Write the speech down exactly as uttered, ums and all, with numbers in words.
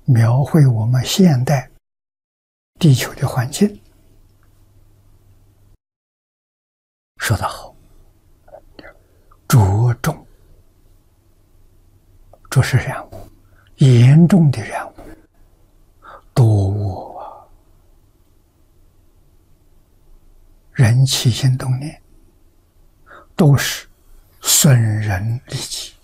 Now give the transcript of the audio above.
描绘我们现代地球的环境。说得好，着重，这是染污，严重的染污，多恶啊！人起心动念都是损人利己。